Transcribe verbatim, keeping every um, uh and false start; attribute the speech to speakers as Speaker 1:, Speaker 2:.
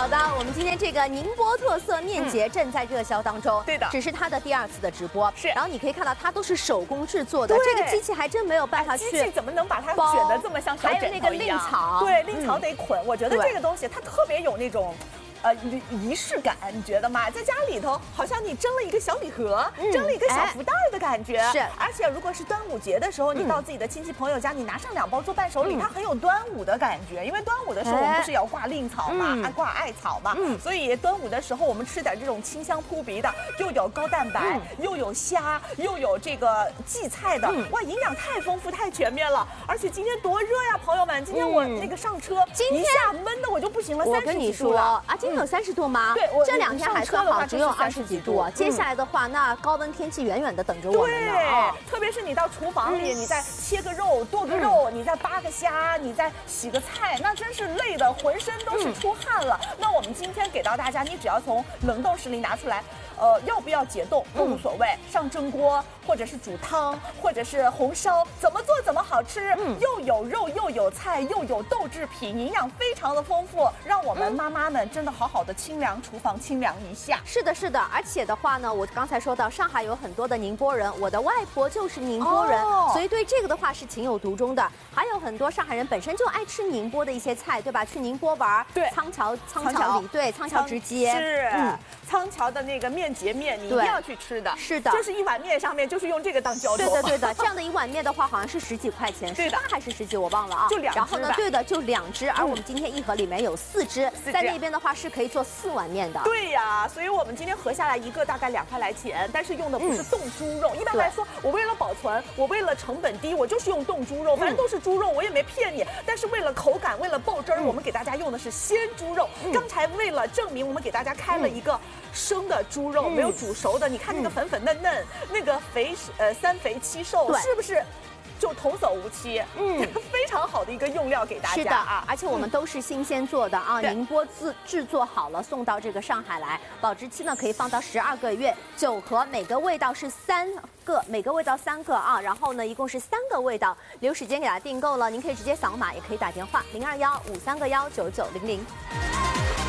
Speaker 1: 好的，我们今天这个宁波特色面节正在热销当中，
Speaker 2: 对的，
Speaker 1: 只是它的第二次的直播。
Speaker 2: 是，
Speaker 1: 然后你可以看到它都是手工制作的，这个机器还真没有办法去。
Speaker 2: 机器怎么能把它卷得这么像小枕头一样？
Speaker 1: 还有那个令草，
Speaker 2: 对，令草得捆。我觉得这个东西它特别有那种。 呃，仪式感，你觉得吗？在家里头，好像你蒸了一个小礼盒，嗯、蒸了一个小福袋的感觉。
Speaker 1: 是，
Speaker 2: 而且如果是端午节的时候，你到自己的亲戚朋友家，你拿上两包做伴手礼，嗯、它很有端午的感觉。因为端午的时候，我们不是要挂令草嘛，还、嗯、挂艾草嘛，嗯、所以端午的时候，我们吃点这种清香扑鼻的，又有高蛋白，嗯、又有虾，又有这个荠菜的，嗯、哇，营养太丰富、太全面了。而且今天多热呀，朋友们！今天我那个上车，
Speaker 1: 今天
Speaker 2: 一下闷的我就不行了，
Speaker 1: 我跟你说啊，今天有三十度吗？
Speaker 2: 对，
Speaker 1: 这两天还算好，只有二十几度。接下来的话，那高温天气远远的等着我们呢啊！
Speaker 2: 特别是你到厨房里，你再切个肉、剁个肉，你再扒个虾，你再洗个菜，那真是累的浑身都是出汗了。那我们今天给到大家，你只要从冷冻室里拿出来，呃，要不要解冻都无所谓，上蒸锅或者是煮汤，或者是红烧，怎么做怎么好吃，又有肉又有菜又有豆制品，营养非常的丰富，让我们妈妈们真的好好的清凉。 厨房清凉一下，
Speaker 1: 是的，是的，而且的话呢，我刚才说到上海有很多的宁波人，我的外婆就是宁波人，哦、所以对这个的话是情有独钟的。还有很多上海人本身就爱吃宁波的一些菜，对吧？去宁波玩，
Speaker 2: 对，
Speaker 1: 仓桥仓桥里，对，仓桥直接
Speaker 2: 是，嗯、仓桥的那个面节面，你一定要去吃的。
Speaker 1: 是的，
Speaker 2: 就是一碗面上面就是用这个当浇头。
Speaker 1: 对的，对的，这样的一碗面的话，好像是十几块钱，十八还是十几，我忘了啊。
Speaker 2: 就两只。
Speaker 1: 然后呢，对的，就两只，而我们今天一盒里面有四只，在那边的话是可以做四碗面的。
Speaker 2: 对呀。 所以我们今天合下来一个大概两块来钱，但是用的不是冻猪肉。一般来说，我为了保存，我为了成本低，我就是用冻猪肉，反正都是猪肉，我也没骗你。但是为了口感，为了爆汁儿，我们给大家用的是鲜猪肉。刚才为了证明，我们给大家开了一个生的猪肉，没有煮熟的。你看那个粉粉嫩嫩，那个肥呃三肥七瘦，是不是？ 就童叟无欺，嗯，非常好的一个用料给大家。
Speaker 1: 是的啊，而且我们都是新鲜做的啊，宁波自制作好了送到这个上海来，保质期呢可以放到十二个月，九盒每个味道是三个，每个味道三个啊，然后呢一共是三个味道，留时间给大家订购了，您可以直接扫码，也可以打电话零二幺五三个幺九九零零。